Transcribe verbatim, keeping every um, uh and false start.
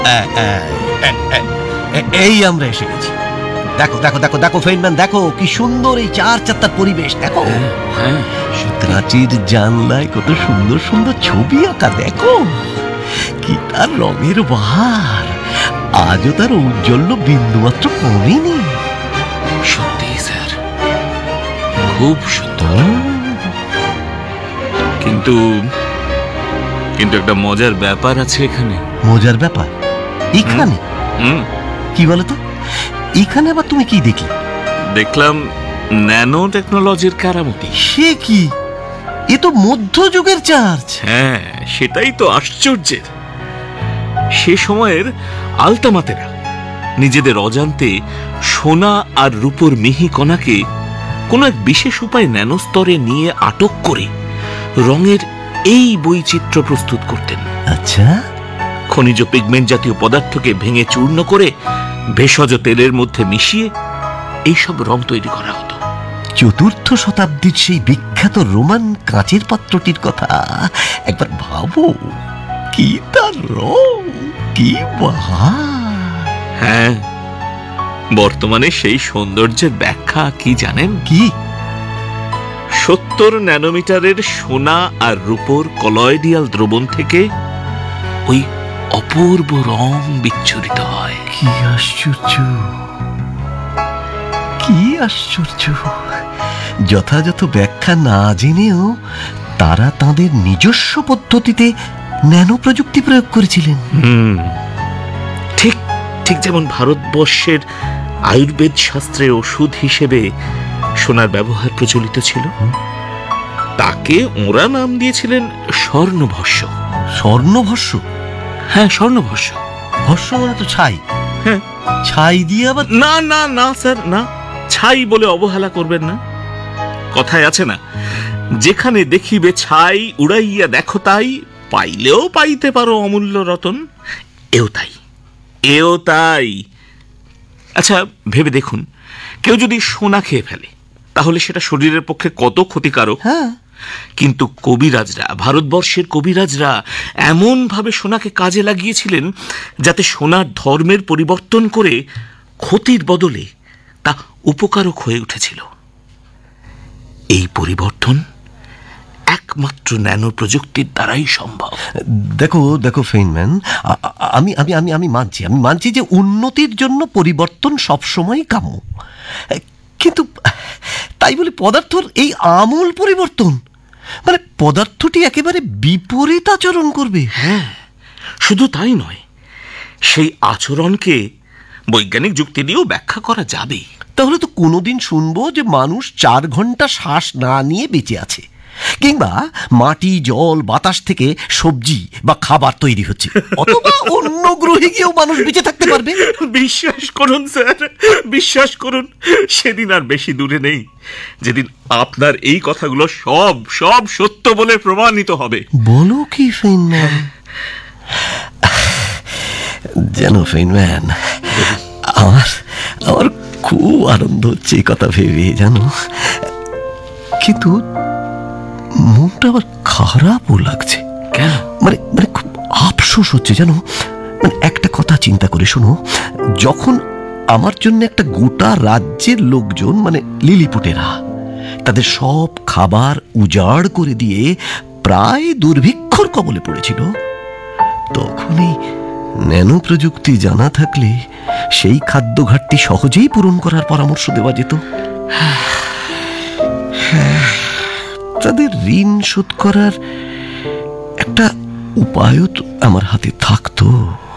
এই আমরা এসে গেছি। দেখো দেখো দেখো দেখো ফেইনম্যান, দেখো কি সুন্দর এই চার চারটার পরিবেশ। দেখো প্রাচীর জানলায় কত সুন্দর সুন্দর ছবি আঁকা। দেখো কি তার রঙের বাহার, আজও তার ঔজ্জ্বল্য বিন্দুমাত্র কমেনি। সত্যি স্যার, খুব সুন্দর। কিন্তু কিন্তু একটা মজার ব্যাপার আছে এখানে। মজার ব্যাপার এখানে? হুম, কি বলতো? এখানে আবার তুমি কি দেখলে? দেখলাম ন্যানো টেকনোলজির কারামতি। সে কি? এ তো মধ্যযুগের চার্চ। হ্যাঁ, সেটাই তো আশ্চর্যের। সে সময়ের আলতামাতেরা নিজেদের অজান্তে সোনা আর রূপোর মিহি কণাকে কোনো এক বিশেষ উপায়ে ন্যানো স্তরে নিয়ে আটক করে রঙের এই বৈচিত্র্য প্রস্তুত করতেন। আচ্ছা, খনিজ পিগমেন্ট জাতীয় পদার্থকে ভেঙে চূর্ণ করে ভেষজ তেলের মধ্যে মিশিয়ে এইসব রং তৈরি করা হতো। চতুর্থ শতাব্দীর সেই বিখ্যাত রোমান কাঁচের পাত্রটির কথা একবার ভাবো। কি তার রং, কি বাহার! হ্যাঁ, বর্তমানে সেই সৌন্দর্যের ব্যাখ্যা কি জানেন? কি? সত্তর ন্যানোমিটারের সোনা আর রূপোর কলয়েডিয়াল দ্রবণ থেকে ওই অপূর্ব রং বিচ্ছুরিত হয়। কি আশ্চর্য, কি আশ্চর্য! যথাযথ ব্যাখ্যা না জেনেও তারা তাদের নিজস্ব পদ্ধতিতে ন্যানো প্রযুক্তি প্রয়োগ করেছিলেন। হুম, ঠিক ঠিক যেমন ভারতবর্ষের আয়ুর্বেদ শাস্ত্রে ওষুধ হিসেবে সোনার ব্যবহার প্রচলিত ছিল, তাকে ওরা নাম দিয়েছিলেন স্বর্ণভস্য। স্বর্ণভস্য? হ্যাঁ, স্বর্ণভস্য। ভস্য মানে তো ছাই। হ্যাঁ, ছাই দিয়ে আবার? না না না স্যার, না, ছাই বলে অবহেলা করবেন না। কথায় আছে না, যেখানে দেখিবে ছাই উড়াইয়া দেখো তাই, পাইলেও পাইতে পারো অমূল্য রতন। এও তাই, এও তাই। আচ্ছা, ভেবে দেখুন, কেউ যদি সোনা খেয়ে ফেলে তাহলে সেটা শরীরের পক্ষে কত ক্ষতিকারক। হ্যাঁ, কিন্তু কবিরাজরা, ভারতবর্ষের কবিরাজরা এমন ভাবে সোনাকে কাজে লাগিয়েছিলেন যাতে সোনার ধর্মের পরিবর্তন করে ক্ষতির বদলে তা উপকারক হয়ে উঠেছিল। এই পরিবর্তন একমাত্র ন্যানো প্রযুক্তির দ্বারাই সম্ভব। দেখো দেখো ফেইনম্যান, আমি আমি আমি আমি মানছি আমি মানছি যে উন্নতির জন্য পরিবর্তন সবসময় কাম্য। কিন্তু তাই বলে পদার্থর এই আমূল পরিবর্তন, মানে পদার্থটি একেবারে বিপরীত আচরণ করবে? হ্যাঁ, শুধু তাই নয়, সেই আচরণকে বৈজ্ঞানিক যুক্তি দিয়েও ব্যাখ্যা করা যাবে। তাহলে তো কোনোদিন শুনবো যে মানুষ চার ঘন্টা শ্বাস না নিয়ে বেঁচে আছে, কিংবা মাটি, জল, বাতাস থেকে সবজি বা খাবার তৈরি হচ্ছে, অথবা অন্য গ্রহে গিয়েও মানুষ বেঁচে থাকতে পারবে। বিশ্বাস করুন স্যার, বিশ্বাস করুন, সেদিন আর বেশি দূরে নেই যেদিন আপনার এই কথাগুলো সব সব সত্য বলে প্রমাণিত হবে। বলো কি ফেইনম্যান? জানো ফেইনম্যান, আমার আমার খুব আনন্দ হচ্ছে এই কথা ভেবে, জানো, কিন্তু মনটা আবার খারাপও লাগছে। কেন? মানে মানে খুব আফসোস হচ্ছে, জানো। মানে একটা কথা চিন্তা করে শোনো, যখন আমার জন্য একটা গোটা রাজ্যের লোকজন, মানে লিলিপুটেরা, তাদের সব খাবার উজাড় করে দিয়ে প্রায় দুর্ভিক্ষর কবলে পড়েছিল, তখনই ন্যানো প্রযুক্তি জানা থাকলে সেই খাদ্য ঘাটতি সহজেই পূরণ করার পরামর্শ দেওয়া যেত। তাদের ঋণ শোধ করার একটা উপায়ও তো আমার হাতে থাকতো।